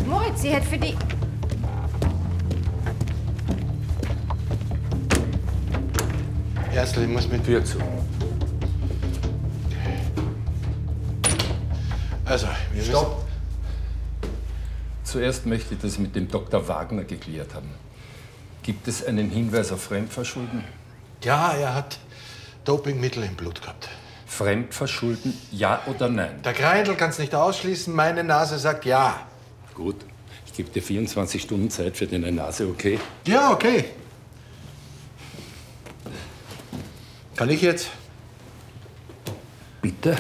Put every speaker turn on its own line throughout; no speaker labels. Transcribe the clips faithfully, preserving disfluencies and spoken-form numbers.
Moritz, sie hat für die...
Erstl, ich muss mit
Tür zu.
Also, wir
Stopp! Zuerst möchte ich das mit dem Doktor Wagner geklärt haben. Gibt es einen Hinweis auf Fremdverschulden?
Ja, er hat Dopingmittel im Blut gehabt.
Fremdverschulden, ja oder nein?
Der Greindl kann es nicht ausschließen, meine Nase sagt ja.
Gut, ich gebe dir vierundzwanzig Stunden Zeit für deine Nase, okay?
Ja, okay. Kann ich jetzt?
Bitte?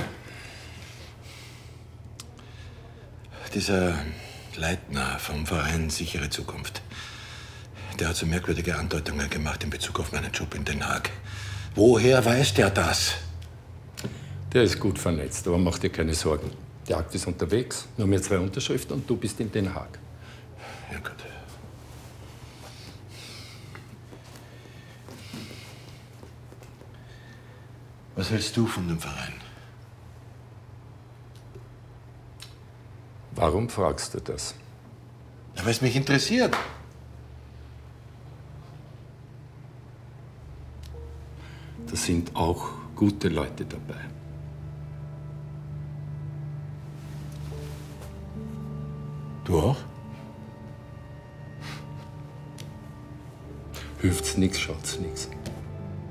Dieser Leitner vom Verein Sichere Zukunft, der hat so merkwürdige Andeutungen gemacht in Bezug auf meinen Job in Den Haag. Woher weiß der das?
Der ist gut vernetzt, aber mach dir keine Sorgen. Der Akt ist unterwegs, nur mehr zwei Unterschriften und du bist in Den Haag.
Ja, gut. Was hältst du von dem Verein?
Warum fragst du das?
Ja, weil es mich interessiert.
Da sind auch gute Leute dabei.
Du auch?
Hilft's nix, schaut's nix.